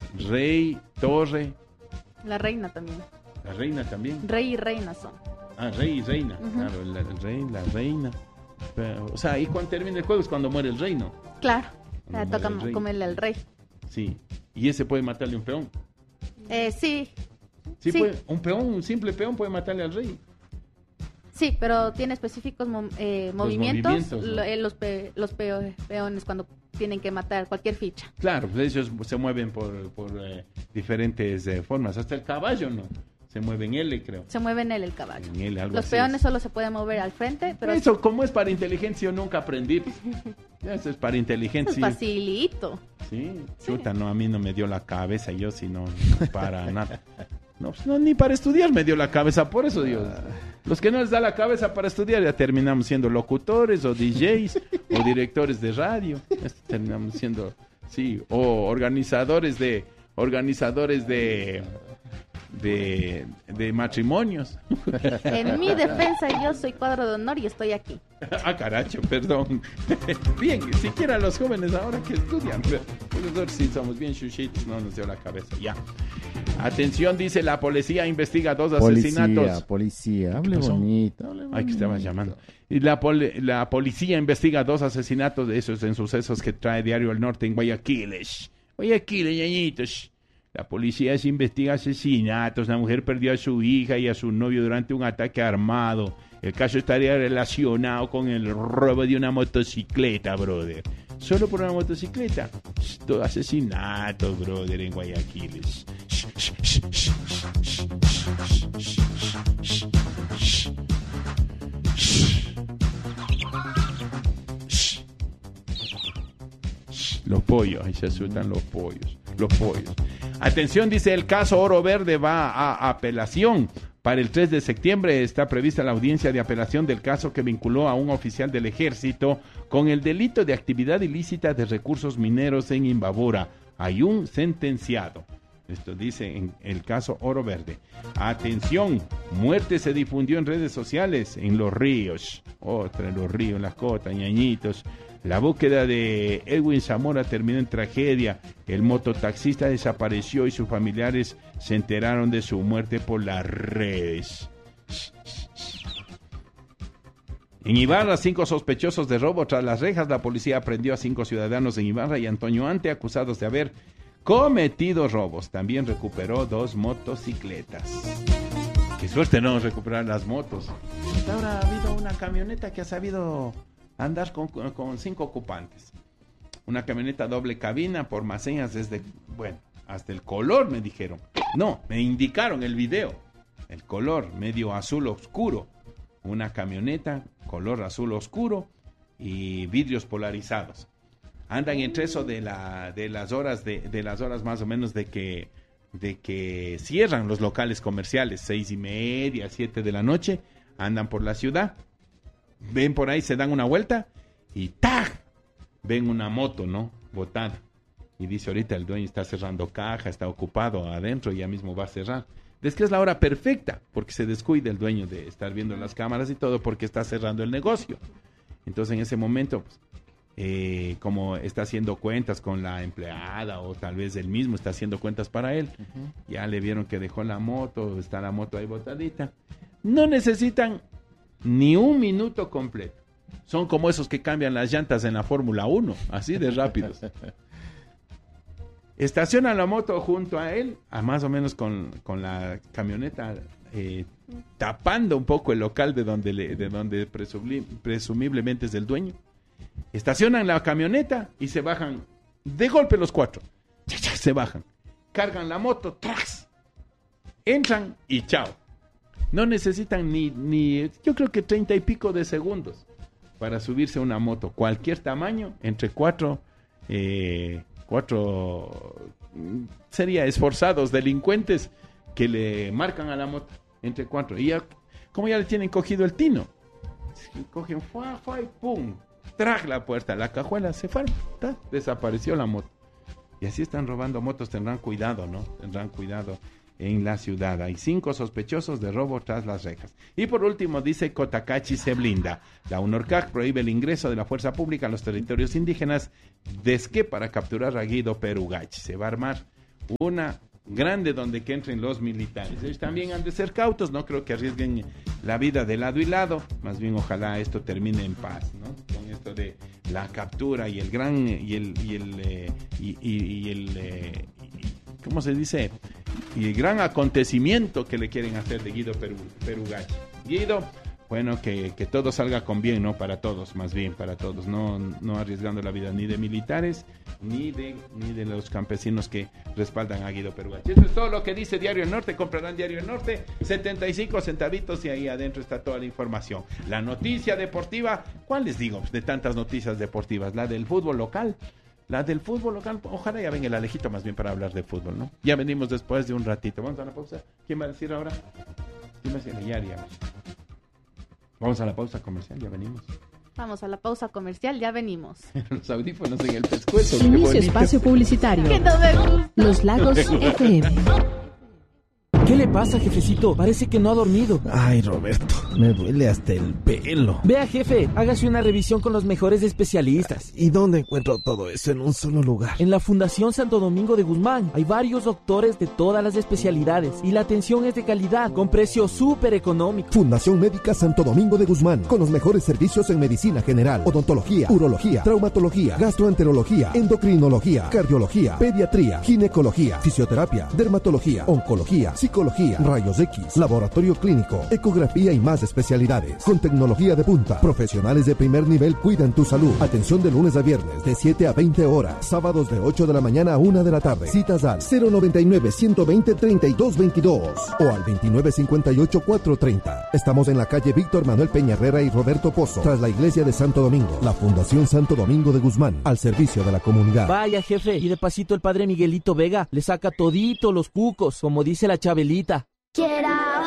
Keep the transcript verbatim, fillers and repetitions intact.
Rey, torre. La reina también. La reina también. Rey y reina son. Ah, rey y reina. Uh-huh. Claro, el, el rey, la reina. Pero, o sea, y cuando termina el juego es cuando muere el rey, ¿no? Claro. Le toca comerle al rey. Sí. ¿Y ese puede matarle un peón? Eh, sí. Sí, sí. Puede, un peón, un simple peón puede matarle al rey. Sí, pero tiene específicos eh, movimientos, movimientos ¿no? lo, los, pe, los peo, peones cuando tienen que matar cualquier ficha. Claro, pues ellos se mueven por, por eh, diferentes eh, formas. Hasta el caballo, ¿no? Se mueve en L, creo. Se mueve en L el caballo. En L, algo los así peones es. Solo se pueden mover al frente, pero... Eso, como es para inteligencia, yo nunca aprendí. Eso es para inteligencia. Eso es facilito. Sí, chuta, sí. No, a mí no me dio la cabeza, yo sí no, no para nada. No, pues no, ni para estudiar me dio la cabeza, por eso Dios. Los que no les da la cabeza para estudiar ya terminamos siendo locutores o D Js o directores de radio. Terminamos siendo, sí, o organizadores de, organizadores de, de, de matrimonios. En mi defensa yo soy cuadro de honor y estoy aquí. Ah, caracho, perdón. Bien, siquiera los jóvenes ahora que estudian, pero nosotros sí somos bien chuchitos, no nos dio la cabeza, ya. Atención, dice la policía investiga dos policía, asesinatos. Policía, hable bonito, hable bonito. Ay, que estabas llamando. Y la, poli- la policía investiga dos asesinatos de esos en sucesos que trae Diario El Norte en Guayaquil. Guayaquil, ñañitos. La policía se investiga asesinatos. La mujer perdió a su hija y a su novio durante un ataque armado. El caso estaría relacionado con el robo de una motocicleta, brother. Solo por una motocicleta. Todo asesinato, brother, en Guayaquil. Los pollos, ahí se asustan los pollos. Los pollos. Atención, dice el caso Oro Verde va a apelación. Para el tres de septiembre está prevista la audiencia de apelación del caso que vinculó a un oficial del ejército con el delito de actividad ilícita de recursos mineros en Imbabura. Hay un sentenciado. Esto dice en el caso Oro Verde. Atención, muerte se difundió en redes sociales en Los Ríos. Otra en Los Ríos, en las cotas, ñañitos. La búsqueda de Edwin Zamora terminó en tragedia. El mototaxista desapareció y sus familiares se enteraron de su muerte por las redes. En Ibarra, cinco sospechosos de robo tras las rejas. La policía aprendió a cinco ciudadanos en Ibarra y Antonio Ante, acusados de haber cometido robos. También recuperó dos motocicletas. Qué suerte no recuperar las motos. Ahora ha habido una camioneta que ha sabido andar con, con cinco ocupantes. Una camioneta doble cabina por más señas desde, bueno, hasta el color me dijeron. No, me indicaron el video. El color medio azul oscuro. Una camioneta color azul oscuro y vidrios polarizados. Andan entre eso de la de las horas de, de las horas más o menos de que de que cierran los locales comerciales, seis y media, siete de la noche, andan por la ciudad. Ven por ahí, se dan una vuelta y ¡tac! Ven una moto, ¿no? Botada. Y dice, ahorita el dueño está cerrando caja, está ocupado adentro y ya mismo va a cerrar. Es que es la hora perfecta, porque se descuida el dueño de estar viendo las cámaras y todo, porque está cerrando el negocio. Entonces, en ese momento, pues, eh, como está haciendo cuentas con la empleada, o tal vez él mismo está haciendo cuentas para él, uh-huh. Ya le vieron que dejó la moto, está la moto ahí botadita. No necesitan ni un minuto completo. Son como esos que cambian las llantas en la Fórmula uno, así de rápidos. Estaciona la moto junto a él, a más o menos con, con la camioneta eh, tapando un poco el local de donde, le, de donde presumib- presumiblemente es del dueño. Estacionan la camioneta y se bajan de golpe los cuatro. Se bajan, cargan la moto, ¡tras! Entran y chao. No necesitan ni, ni, yo creo que treinta y pico de segundos para subirse a una moto, cualquier tamaño, entre cuatro, eh, cuatro, sería esforzados delincuentes que le marcan a la moto, entre cuatro. Y ya, como ya le tienen cogido el tino, cogen, fuá, fuá, y pum, track la puerta, la cajuela, se fueron, ta, desapareció la moto. Y así están robando motos, tendrán cuidado, ¿no? Tendrán cuidado. En la ciudad hay cinco sospechosos de robo tras las rejas. Y por último dice Cotacachi se blinda. La UNORCAC prohíbe el ingreso de la fuerza pública a los territorios indígenas. Desque para capturar a Guido Perugachi. Se va a armar una grande donde que entren los militares. Ellos también han de ser cautos, no creo que arriesguen la vida de lado y lado, más bien ojalá esto termine en paz, ¿no? Con esto de la captura y el gran y el y el eh, y, y, y el eh, y, ¿cómo se dice? Y el gran acontecimiento que le quieren hacer de Guido Perú, Perugach. Guido, bueno, que, que todo salga con bien, ¿no? Para todos, más bien para todos, no, no arriesgando la vida ni de militares ni de ni de los campesinos que respaldan a Guido Perugach. Eso es todo lo que dice Diario El Norte. Comprarán Diario El Norte, setenta y cinco centavitos, y ahí adentro está toda la información. La noticia deportiva, ¿cuál les digo de tantas noticias deportivas? La del fútbol local. La del fútbol local, ojalá ya venga el Alejito más bien para hablar de fútbol, ¿no? Ya venimos después de un ratito. Vamos a la pausa. ¿Quién va a decir ahora? ¿Quién va a decir? Ya, ya. Vamos a la pausa comercial, ya venimos. Vamos a la pausa comercial, ya venimos. Los audífonos en el pescuezo. Inicio espacio publicitario. Que no me gusta. Los Lagos F M. ¿Qué le pasa, jefecito? Parece que no ha dormido. Ay, Roberto, me duele hasta el pelo. Vea, jefe, hágase una revisión con los mejores especialistas. ¿Y dónde encuentro todo eso en un solo lugar? En la Fundación Santo Domingo de Guzmán. Hay varios doctores de todas las especialidades y la atención es de calidad, con precios súper económicos. Fundación Médica Santo Domingo de Guzmán, con los mejores servicios en medicina general, odontología, urología, traumatología, gastroenterología, endocrinología, cardiología, pediatría, ginecología, fisioterapia, dermatología, oncología, psicología, rayos X, laboratorio clínico, ecografía y más especialidades. Con tecnología de punta, profesionales de primer nivel cuidan tu salud. Atención de lunes a viernes de siete a veinte horas, sábados de ocho de la mañana a una de la tarde. Citas al cero noventa y nueve, ciento veinte, treinta y dos veintidós o al veintinueve cincuenta y ocho, cuatrocientos treinta. Estamos en la calle Víctor Manuel Peña Herrera y Roberto Pozo, tras la iglesia de Santo Domingo. La Fundación Santo Domingo de Guzmán, al servicio de la comunidad. Vaya, jefe, y de pasito el padre Miguelito Vega le saca todito los cucos, como dice la Chabelita. Quiera